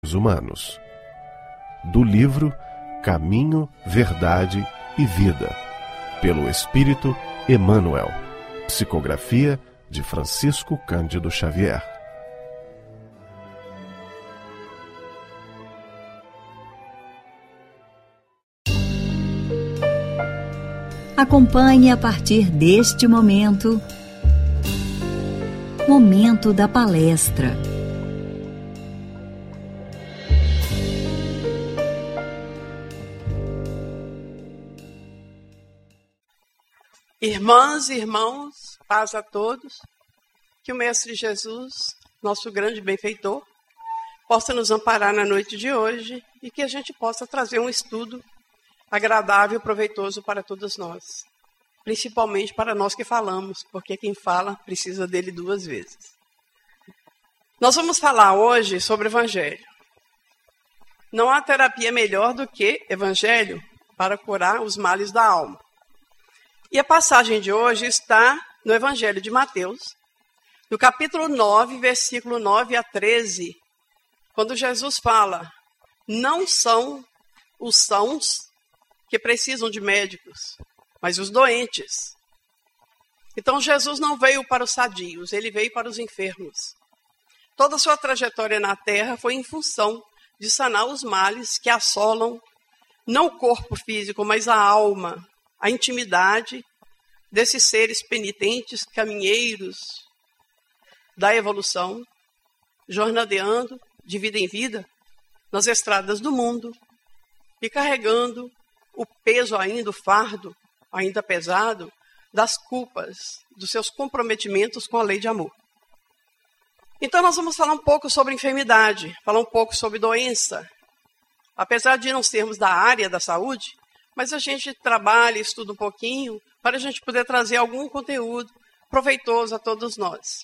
humanos. Do livro Caminho, Verdade e Vida, pelo Espírito Emmanuel. Psicografia de Francisco Cândido Xavier. Acompanhe a partir deste momento da palestra. Irmãs e irmãos, paz a todos. Que o Mestre Jesus, nosso grande benfeitor, possa nos amparar na noite de hoje e que a gente possa trazer um estudo agradável e proveitoso para todos nós. Principalmente para nós que falamos, porque quem fala precisa dele duas vezes. Nós vamos falar hoje sobre o Evangelho. Não há terapia melhor do que Evangelho para curar os males da alma. E a passagem de hoje está no Evangelho de Mateus, no capítulo 9, versículo 9 a 13, quando Jesus fala: não são os sãos que precisam de médicos, mas os doentes. Então Jesus não veio para os sadios, ele veio para os enfermos. Toda a sua trajetória na terra foi em função de sanar os males que assolam não o corpo físico, mas a alma, a intimidade desses seres penitentes, caminheiros da evolução, jornadeando de vida em vida nas estradas do mundo e carregando o peso ainda, o fardo ainda pesado das culpas, dos seus comprometimentos com a lei de amor. Então nós vamos falar um pouco sobre enfermidade, falar um pouco sobre doença. Apesar de não sermos da área da saúde, mas a gente trabalha, estuda um pouquinho, para a gente poder trazer algum conteúdo proveitoso a todos nós.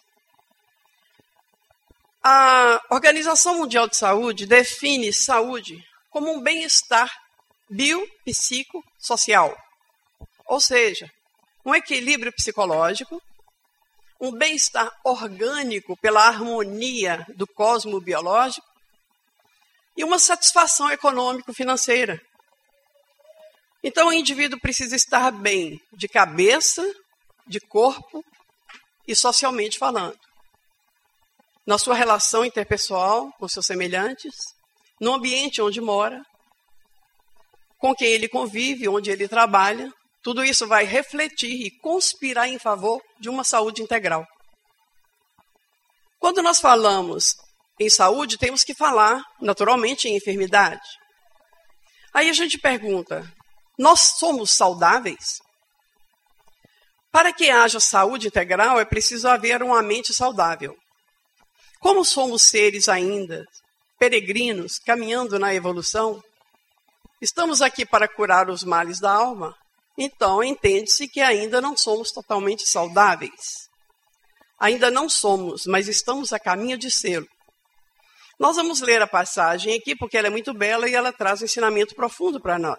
A Organização Mundial de Saúde define saúde como um bem-estar biopsicossocial, ou seja, um equilíbrio psicológico, um bem-estar orgânico pela harmonia do cosmo biológico e uma satisfação econômico-financeira. Então o indivíduo precisa estar bem de cabeça, de corpo e socialmente falando. Na sua relação interpessoal com seus semelhantes, no ambiente onde mora, com quem ele convive, onde ele trabalha, tudo isso vai refletir e conspirar em favor de uma saúde integral. Quando nós falamos em saúde, temos que falar, naturalmente, em enfermidade. Aí a gente pergunta: nós somos saudáveis? Para que haja saúde integral, é preciso haver uma mente saudável. Como somos seres ainda peregrinos, caminhando na evolução, estamos aqui para curar os males da alma, então entende-se que ainda não somos totalmente saudáveis. Ainda não somos, mas estamos a caminho de sê-lo. Nós vamos ler a passagem aqui, porque ela é muito bela e ela traz um ensinamento profundo para nós.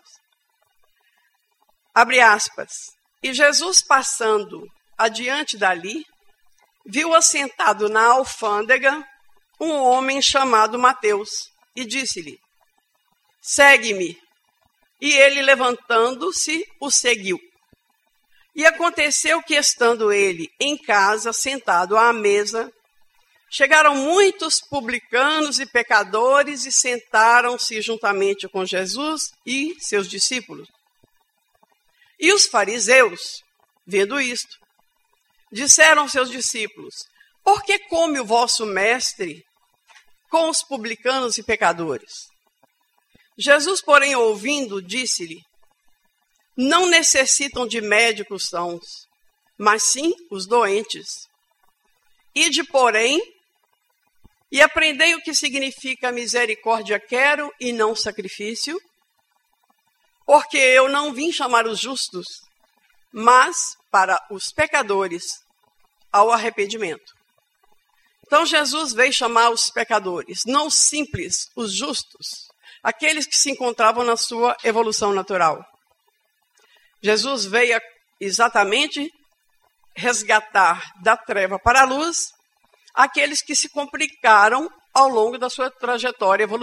Abre aspas. E Jesus, passando adiante dali, viu assentado na alfândega um homem chamado Mateus e disse-lhe: segue-me. E ele, levantando-se, o seguiu. E aconteceu que, estando ele em casa, sentado à mesa, chegaram muitos publicanos e pecadores e sentaram-se juntamente com Jesus e seus discípulos. E os fariseus, vendo isto, disseram aos seus discípulos: por que come o vosso mestre com os publicanos e pecadores? Jesus, porém, ouvindo, disse-lhe: não necessitam de médicos sãos, mas sim os doentes. Ide, porém, e aprendei o que significa misericórdia quero e não sacrifício, porque eu não vim chamar os justos, mas para os pecadores ao arrependimento. Então Jesus veio chamar os pecadores, não simples, os justos, aqueles que se encontravam na sua evolução natural. Jesus veio exatamente resgatar da treva para a luz aqueles que se complicaram ao longo da sua trajetória evolutiva.